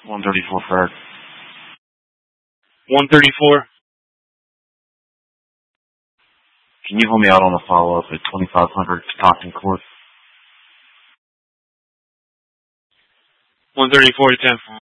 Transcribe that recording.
134 third. 134. Can you hold me out on a follow-up at 2500 Stockton Court? 134 to 10.